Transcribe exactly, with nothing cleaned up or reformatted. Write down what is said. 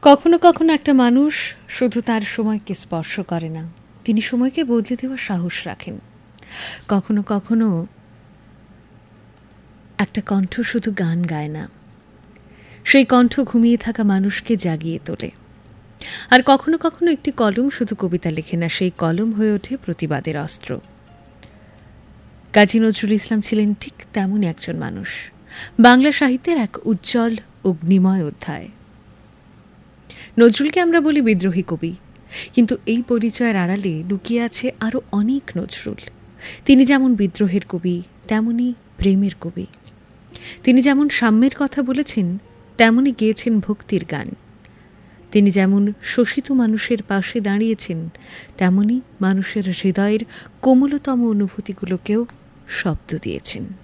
কখনো কখনো একটা মানুষ শুধু তার সময়কে স্পর্শ করে না, তিনি সময়কে বদলে দেওয়ার সাহস রাখেন। কখনো কখনো একটা কণ্ঠ শুধু গান গায় না, সেই কণ্ঠ ঘুমিয়ে থাকা মানুষকে জাগিয়ে তোলে। আর কখনো কখনো একটি কলম শুধু কবিতা লেখে না, সেই কলম হয়ে ওঠে প্রতিবাদের অস্ত্র। কাজী নজরুল ইসলাম ছিলেন ঠিক তেমনই একজন মানুষ, বাংলা সাহিত্যের এক উজ্জ্বল অগ্নিময় অধ্যায়। নজরুলকে আমরা বলি বিদ্রোহী কবি, কিন্তু এই পরিচয়ের আড়ালে লুকিয়ে আছে আরও অনেক নজরুল। তিনি যেমন বিদ্রোহের কবি, তেমনি প্রেমের কবি। তিনি যেমন সাম্যের কথা বলেছেন, তেমনি গেয়েছেন ভক্তির গান। তিনি যেমন শোষিত মানুষের পাশে দাঁড়িয়েছেন, তেমনি মানুষের হৃদয়ের কোমলতম অনুভূতিগুলোকেও শব্দ দিয়েছেন।